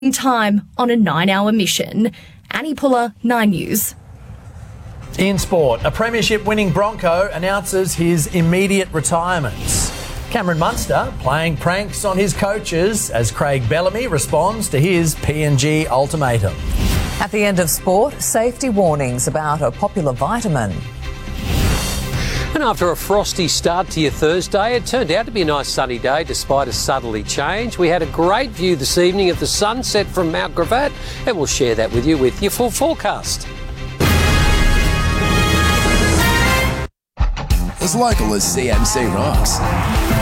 time on a 9-hour mission. Annie Puller, 9 News. In sport, a premiership-winning Bronco announces his immediate retirement. Cameron Munster playing pranks on his coaches as Craig Bellamy responds to his PNG ultimatum. At the end of sport, safety warnings about a popular vitamin. And after a frosty start to your Thursday, it turned out to be a nice sunny day despite a southerly change. We had a great view this evening of the sunset from Mount Gravatt, and we'll share that with you with your full forecast. As local as CMC Rocks.